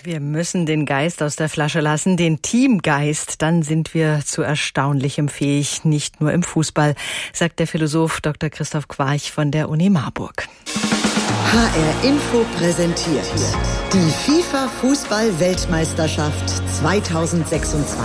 Wir müssen den Geist aus der Flasche lassen, den Teamgeist. Dann sind wir zu Erstaunlichem fähig, nicht nur im Fußball, sagt der Philosoph Dr. Christoph Quarch von der Uni Marburg. HR Info präsentiert die FIFA-Fußball-Weltmeisterschaft 2026.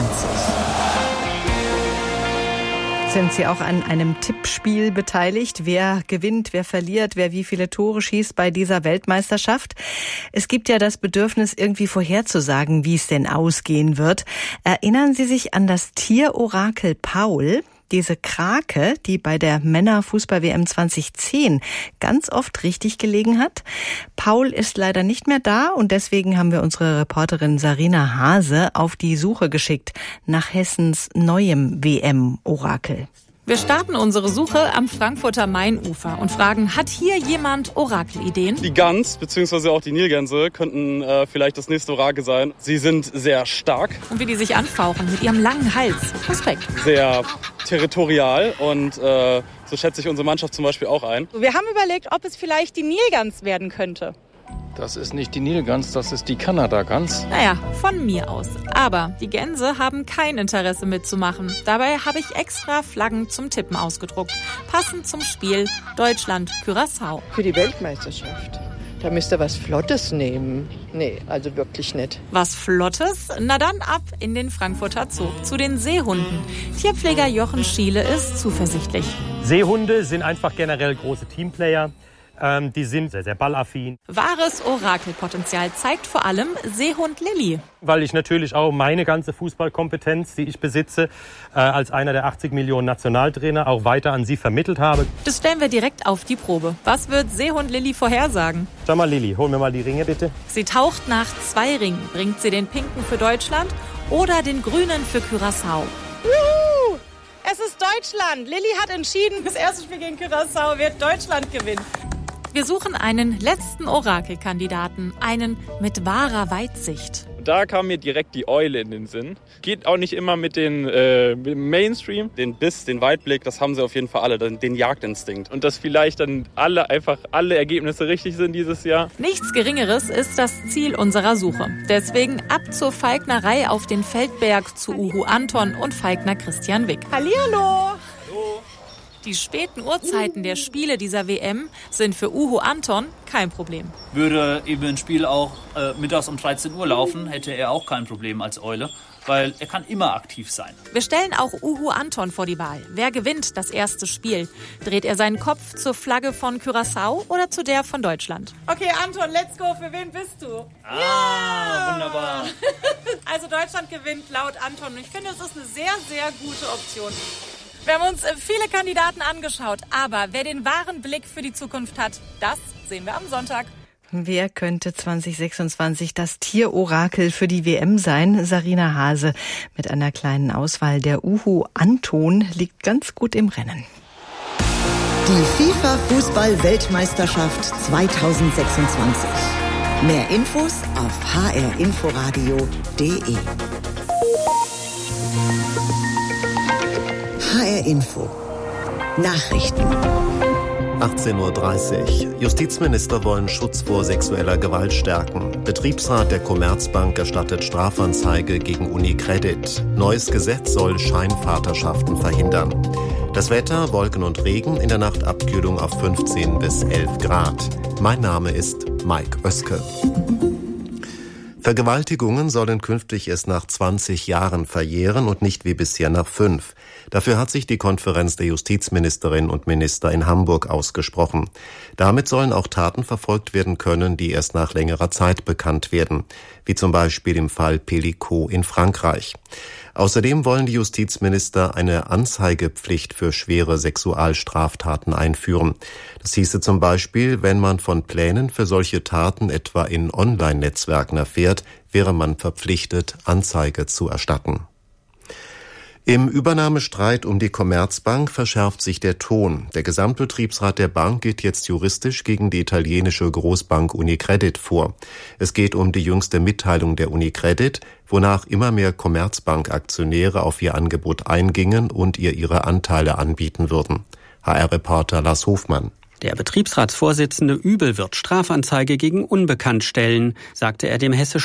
Sind Sie auch an einem Tippspiel beteiligt? Wer gewinnt, wer verliert, wer wie viele Tore schießt bei dieser Weltmeisterschaft? Es gibt ja das Bedürfnis, irgendwie vorherzusagen, wie es denn ausgehen wird. Erinnern Sie sich an das Tierorakel Paul? Diese Krake, die bei der Männerfußball-WM 2010 ganz oft richtig gelegen hat. Paul ist leider nicht mehr da und deswegen haben wir unsere Reporterin Sarina Hase auf die Suche geschickt nach Hessens neuem WM-Orakel. Wir starten unsere Suche am Frankfurter Mainufer und fragen, hat hier jemand Orakelideen? Die Gans bzw. auch die Nilgänse könnten vielleicht das nächste Orakel sein. Sie sind sehr stark. Und wie die sich anfauchen mit ihrem langen Hals. Respekt. Sehr territorial und so schätze ich unsere Mannschaft zum Beispiel auch ein. Wir haben überlegt, ob es vielleicht die Nilgans werden könnte. Das ist nicht die Nilgans, das ist die Kanada-Gans. Naja, von mir aus. Aber die Gänse haben kein Interesse mitzumachen. Dabei habe ich extra Flaggen zum Tippen ausgedruckt. Passend zum Spiel Deutschland-Curaçao. Für die Weltmeisterschaft. Da müsst ihr was Flottes nehmen. Nee, also wirklich nicht. Was Flottes? Na dann ab in den Frankfurter Zoo. Zu den Seehunden. Tierpfleger Jochen Schiele ist zuversichtlich. Seehunde sind einfach generell große Teamplayer. Die sind sehr, sehr ballaffin. Wahres Orakelpotenzial zeigt vor allem Seehund Lilly. Weil ich natürlich auch meine ganze Fußballkompetenz, die ich besitze, als einer der 80 Millionen Nationaltrainer auch weiter an sie vermittelt habe. Das stellen wir direkt auf die Probe. Was wird Seehund Lilly vorhersagen? Schau mal, Lilly, hol mir mal die Ringe, bitte. Sie taucht nach 2 Ringen. Bringt sie den pinken für Deutschland oder den grünen für Curaçao? Juhu! Es ist Deutschland. Lilly hat entschieden, das erste Spiel gegen Curaçao wird Deutschland gewinnen. Wir suchen einen letzten Orakelkandidaten, einen mit wahrer Weitsicht. Da kam mir direkt die Eule in den Sinn. Geht auch nicht immer mit dem Mainstream. Den Biss, den Weitblick, das haben sie auf jeden Fall alle, den Jagdinstinkt. Und dass vielleicht dann alle Ergebnisse richtig sind dieses Jahr. Nichts Geringeres ist das Ziel unserer Suche. Deswegen ab zur Falknerei auf den Feldberg zu Uhu Anton und Falkner Christian Wick. Hallihallo! Die späten Uhrzeiten der Spiele dieser WM sind für Uhu Anton kein Problem. Würde eben ein Spiel auch mittags um 13 Uhr laufen, hätte er auch kein Problem als Eule, weil er kann immer aktiv sein. Wir stellen auch Uhu Anton vor die Wahl. Wer gewinnt das erste Spiel? Dreht er seinen Kopf zur Flagge von Curaçao oder zu der von Deutschland? Okay, Anton, let's go. Für wen bist du? Ja! Wunderbar. Also Deutschland gewinnt laut Anton. Und ich finde, es ist eine sehr, sehr gute Option. Wir haben uns viele Kandidaten angeschaut, aber wer den wahren Blick für die Zukunft hat, das sehen wir am Sonntag. Wer könnte 2026 das Tierorakel für die WM sein? Sarina Hase mit einer kleinen Auswahl. Der Uhu Anton liegt ganz gut im Rennen. Die FIFA-Fußball-Weltmeisterschaft 2026. Mehr Infos auf hrinforadio.de. HR Info. Nachrichten. 18:30 Uhr. Justizminister wollen Schutz vor sexueller Gewalt stärken. Betriebsrat der Commerzbank erstattet Strafanzeige gegen UniCredit. Neues Gesetz soll Scheinvaterschaften verhindern. Das Wetter, Wolken und Regen, in der Nacht Abkühlung auf 15 bis 11 Grad. Mein Name ist Mike Oeske. Vergewaltigungen sollen künftig erst nach 20 Jahren verjähren und nicht wie bisher nach 5. Dafür hat sich die Konferenz der Justizministerinnen und Minister in Hamburg ausgesprochen. Damit sollen auch Taten verfolgt werden können, die erst nach längerer Zeit bekannt werden, wie zum Beispiel im Fall Pellicot in Frankreich. Außerdem wollen die Justizminister eine Anzeigepflicht für schwere Sexualstraftaten einführen. Das hieße zum Beispiel, wenn man von Plänen für solche Taten etwa in Online-Netzwerken erfährt, wäre man verpflichtet, Anzeige zu erstatten. Im Übernahmestreit um die Commerzbank verschärft sich der Ton. Der Gesamtbetriebsrat der Bank geht jetzt juristisch gegen die italienische Großbank UniCredit vor. Es geht um die jüngste Mitteilung der UniCredit, wonach immer mehr Commerzbank-Aktionäre auf ihr Angebot eingingen und ihr ihre Anteile anbieten würden. HR-Reporter Lars Hofmann. Der Betriebsratsvorsitzende Übel wird Strafanzeige gegen Unbekannt stellen, sagte er dem hessischen